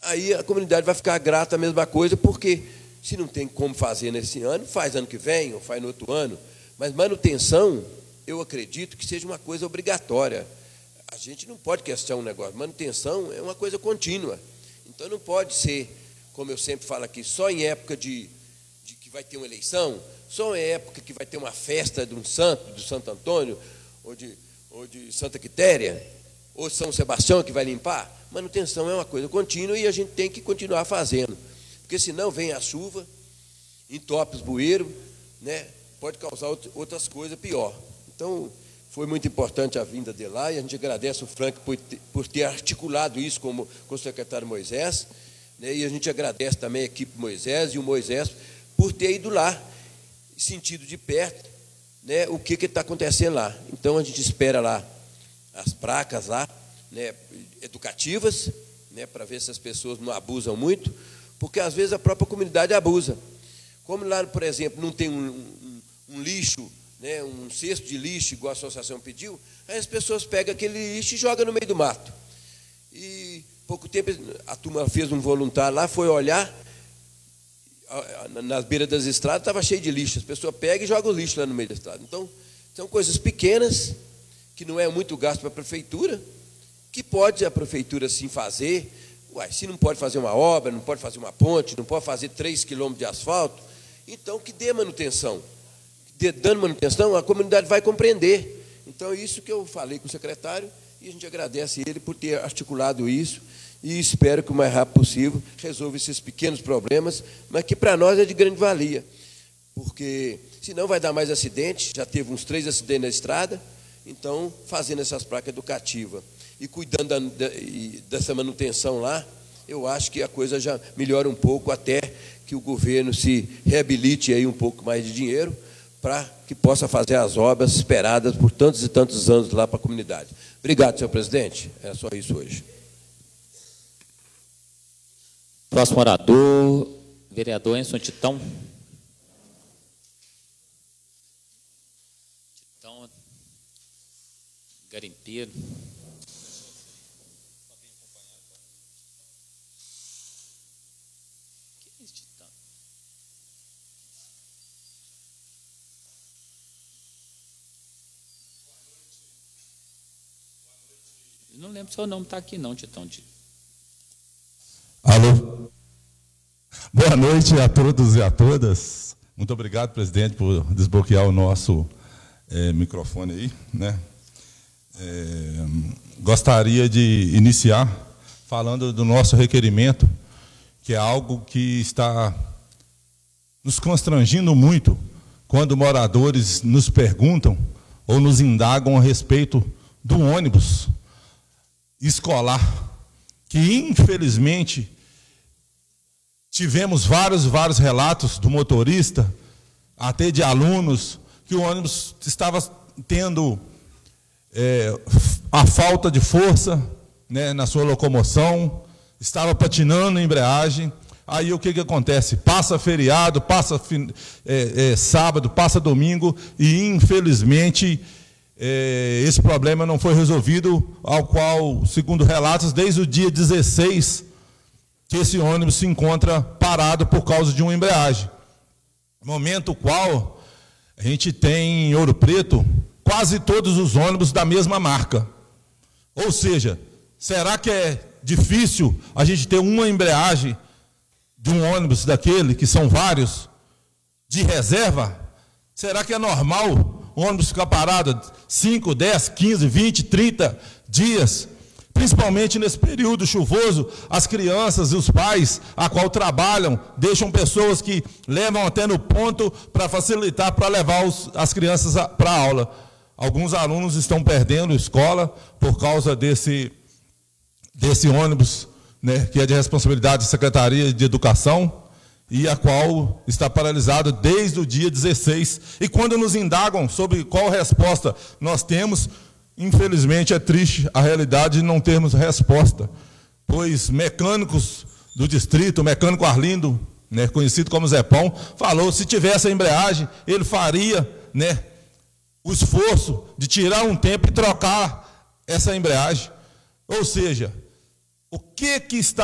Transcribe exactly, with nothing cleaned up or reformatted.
aí a comunidade vai ficar grata a mesma coisa, porque se não tem como fazer nesse ano, faz ano que vem, ou faz no outro ano. Mas manutenção, eu acredito que seja uma coisa obrigatória. A gente não pode questionar um negócio. Manutenção é uma coisa contínua. Então não pode ser, como eu sempre falo aqui, só em época de, de que vai ter uma eleição, só em época que vai ter uma festa de um santo, de Santo Antônio, ou de, ou de Santa Quitéria, ou São Sebastião que vai limpar. Manutenção é uma coisa contínua e a gente tem que continuar fazendo. Porque senão vem a chuva, entope os bueiros, né? Pode causar outras coisas pior. Então, foi muito importante a vinda dele lá, e a gente agradece o Frank por ter, por ter articulado isso com, com o secretário Moisés, né? E a gente agradece também a equipe Moisés e o Moisés por ter ido lá, sentido de perto, né, o que está acontecendo lá. Então, a gente espera lá as placas lá, né, educativas, né, para ver se as pessoas não abusam muito, porque às vezes a própria comunidade abusa. Como lá, por exemplo, não tem um, um, um lixo, né, um cesto de lixo, igual a associação pediu, aí as pessoas pegam aquele lixo e jogam no meio do mato. E pouco tempo a turma fez um voluntário lá, foi olhar, nas beiras das estradas estava cheio de lixo, as pessoas pegam e jogam o lixo lá no meio da estrada. Então, são coisas pequenas, que não é muito gasto para a prefeitura, que pode a prefeitura sim fazer. Uai, se não pode fazer uma obra, não pode fazer uma ponte, não pode fazer três quilômetros de asfalto, então que dê manutenção. De, dando manutenção, a comunidade vai compreender. Então, é isso que eu falei com o secretário, e a gente agradece ele por ter articulado isso, e espero que o mais rápido possível resolva esses pequenos problemas, mas que para nós é de grande valia, porque senão vai dar mais acidente, já teve uns três acidentes na estrada. Então, fazendo essas placas educativas e cuidando da, da, dessa manutenção lá, eu acho que a coisa já melhora um pouco, até que o governo se reabilite aí um pouco mais de dinheiro para que possa fazer as obras esperadas por tantos e tantos anos lá para a comunidade. Obrigado, senhor presidente. É só isso hoje. Próximo orador, vereador Enson Titão. Titão, garimpeiro. Que é isso, Titão? Eu não lembro se o nome está aqui não, Titão. Alô? Boa noite a todos e a todas. Muito obrigado, presidente, por desbloquear o nosso é, microfone aí, né? É, gostaria de iniciar falando do nosso requerimento, que é algo que está nos constrangindo muito quando moradores nos perguntam ou nos indagam a respeito do ônibus escolar, que infelizmente tivemos vários, vários relatos do motorista, até de alunos, que o ônibus estava tendo é, a falta de força, né, na sua locomoção, estava patinando a embreagem. Aí o que, que acontece? Passa feriado, passa é, é, sábado, passa domingo, e infelizmente é, esse problema não foi resolvido, ao qual, segundo relatos, desde o dia dezesseis, que esse ônibus se encontra parado por causa de uma embreagem. Momento qual a gente tem em Ouro Preto quase todos os ônibus da mesma marca. Ou seja, será que é difícil a gente ter uma embreagem de um ônibus daquele, que são vários, de reserva? Será que é normal o ônibus ficar parado cinco, dez, quinze, vinte, trinta dias? Principalmente nesse período chuvoso, as crianças e os pais, a qual trabalham, deixam pessoas que levam até no ponto para facilitar, para levar os, as crianças para a aula. Alguns alunos estão perdendo escola por causa desse, desse ônibus, né, que é de responsabilidade da Secretaria de Educação, e a qual está paralisado desde o dia dezesseis. E quando nos indagam sobre qual resposta nós temos, infelizmente é triste a realidade de não termos resposta, pois mecânicos do distrito, o mecânico Arlindo, né, conhecido como Zepão, falou que se tivesse a embreagem, ele faria, né, o esforço de tirar um tempo e trocar essa embreagem. Ou seja, o que, que está